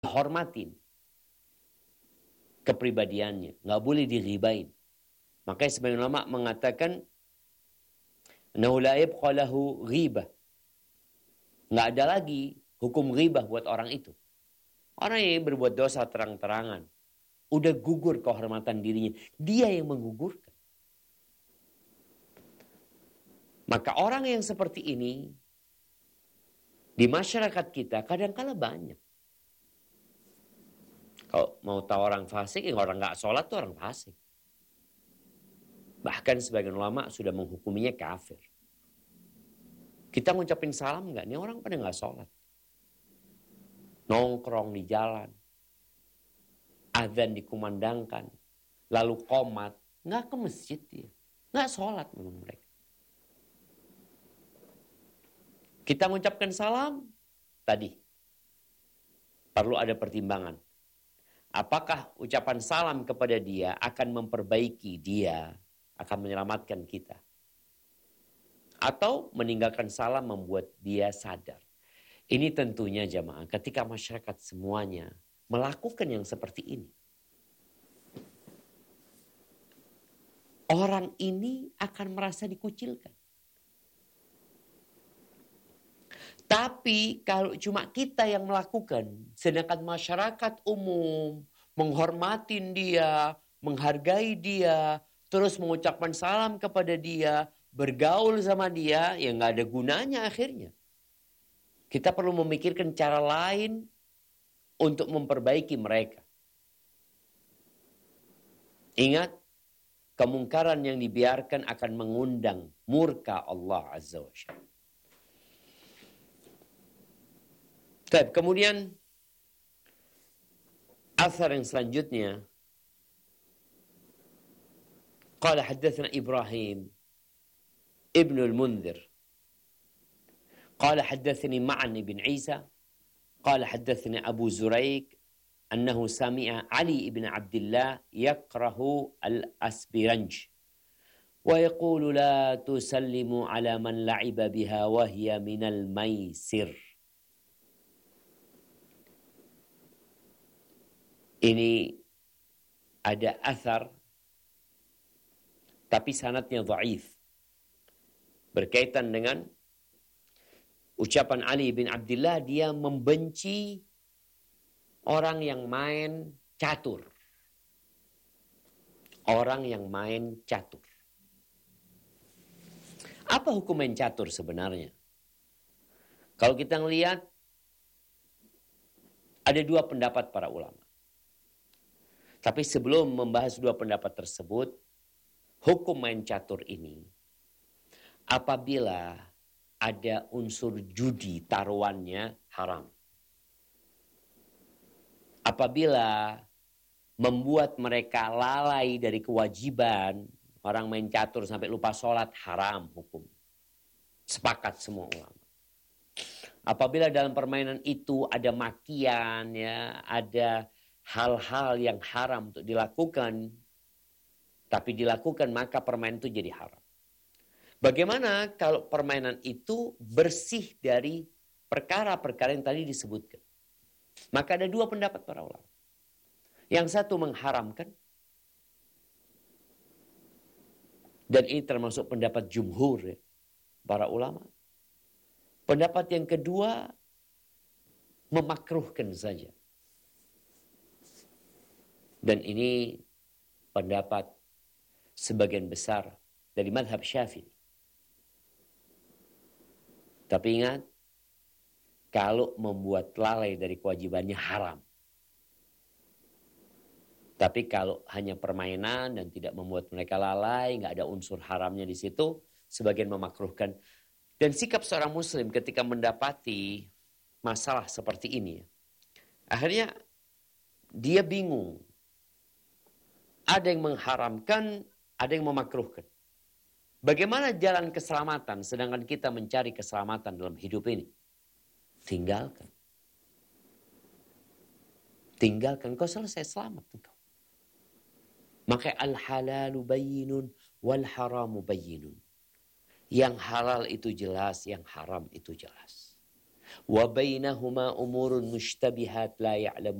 dihormatin kepribadiannya, nggak boleh diribain. Makanya sebagian ulama mengatakan annahu la yabqa lahu ghibah. Nggak ada lagi hukum ghibah buat orang itu. Orang yang berbuat dosa terang-terangan, udah gugur kehormatan dirinya, dia yang menggugurkan. Maka orang yang seperti ini di masyarakat kita kadang-kala banyak. Kalau mau tahu orang fasik, orang nggak sholat tuh orang fasik. Bahkan sebagian ulama sudah menghukuminya kafir. Kita ngucapin salam nggak? Ini orang pada nggak sholat. Nongkrong di jalan. Azan dikumandangkan. Lalu qomat. Nggak ke masjid dia. Nggak sholat memang mereka. Kita mengucapkan salam. Tadi. Perlu ada pertimbangan. Apakah ucapan salam kepada dia akan memperbaiki dia, akan menyelamatkan kita? Atau meninggalkan salam membuat dia sadar. Ini tentunya jamaah ketika masyarakat semuanya melakukan yang seperti ini. Orang ini akan merasa dikucilkan. Tapi kalau cuma kita yang melakukan, sedangkan masyarakat umum menghormatin dia, menghargai dia, terus mengucapkan salam kepada dia, bergaul sama dia, ya nggak ada gunanya akhirnya. Kita perlu memikirkan cara lain untuk memperbaiki mereka. Ingat, kemungkaran yang dibiarkan akan mengundang murka Allah Azza wa Jalla. Kemudian athar yang selanjutnya, qala haddatsana Ibrahim ibn al-Mundhir qala haddatsani Ma'an ibn Isa qala haddatsani Abu Zuraik annahu sami'a Ali ibn Abdullah yakrahu al-asbiranj wa yaqulu la tusallimu ala man la'iba biha wa hiya minal maisir. Ini ada athar, tapi sanadnya dhaif. Berkaitan dengan ucapan Ali bin Abdullah, dia membenci orang yang main catur. Orang yang main catur. Apa hukum main catur sebenarnya? Kalau kita melihat, ada dua pendapat para ulama. Tapi sebelum membahas dua pendapat tersebut, hukum main catur ini, apabila ada unsur judi taruhannya haram. Apabila membuat mereka lalai dari kewajiban, orang main catur sampai lupa sholat, haram hukum. Sepakat semua ulama. Apabila dalam permainan itu ada makian, ya, ada hal-hal yang haram untuk dilakukan, tapi dilakukan maka permainan itu jadi haram. Bagaimana kalau permainan itu bersih dari perkara-perkara yang tadi disebutkan? Maka ada dua pendapat para ulama. Yang satu mengharamkan, dan ini termasuk pendapat jumhur ya, para ulama. Pendapat yang kedua memakruhkan saja. Dan ini pendapat sebagian besar dari mazhab Syafi'i. Tapi ingat, kalau membuat lalai dari kewajibannya haram. Tapi kalau hanya permainan dan tidak membuat mereka lalai, nggak ada unsur haramnya di situ, sebagian memakruhkan. Dan sikap seorang muslim ketika mendapati masalah seperti ini, akhirnya dia bingung. Ada yang mengharamkan, ada yang memakruhkan. Bagaimana jalan keselamatan sedangkan kita mencari keselamatan dalam hidup ini? Tinggalkan. Tinggalkan, kau selesai, selamat engkau. Maka al-halalu bayyinun wal haramu bayyinun. Yang halal itu jelas, yang haram itu jelas. Wa bainahuma umurun mushtabihat la ya'lamu